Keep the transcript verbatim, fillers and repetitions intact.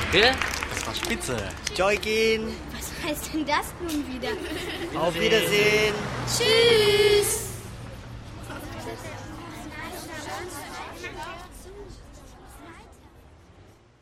Gell? Das war spitze. Joikin. Was heißt denn das nun wieder? Auf Wiedersehen. Tschüss.